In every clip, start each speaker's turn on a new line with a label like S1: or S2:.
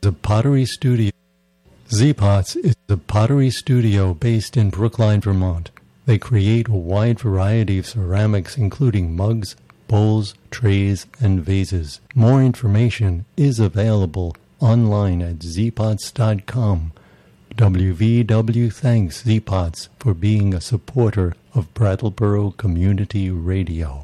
S1: a pottery studio. Z-Pots is a pottery studio based in Brookline, Vermont. They create a wide variety of ceramics, including mugs, bowls, trays, and vases. More information is available online at zpots.com. WVW thanks Z-Pots for being a supporter of Brattleboro Community Radio.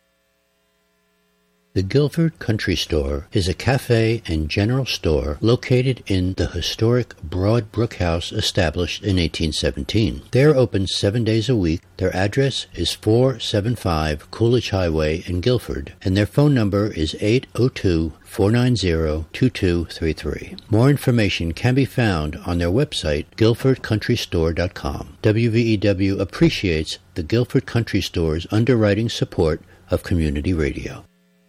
S2: The Guilford Country Store is a cafe and general store located in the historic Broad Brook House established in 1817. They are open 7 days a week. Their address is 475 Coolidge Highway in Guilford, and their phone number is 802-490-2233. More information can be found on their website, guilfordcountrystore.com. WVEW appreciates the Guilford Country Store's underwriting support of community radio.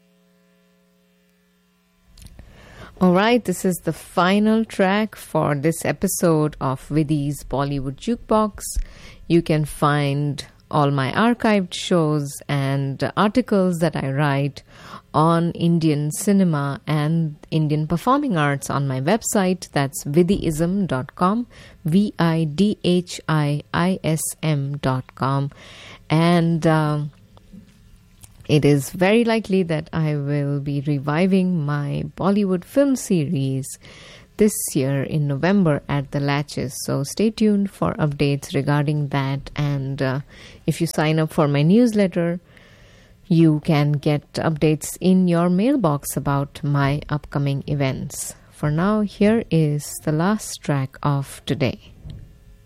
S3: Alright, this is the final track for this episode of Vidhi's Bollywood Jukebox. You can find all my archived shows and articles that I write on Indian cinema and Indian performing arts on my website. That's vidhiism.com, vidhiism.com. And it is very likely that I will be reviving my Bollywood film series this year in November at the Latches. So stay tuned for updates regarding that. And if you sign up for my newsletter, you can get updates in your mailbox about my upcoming events. For now, here is the last track of today.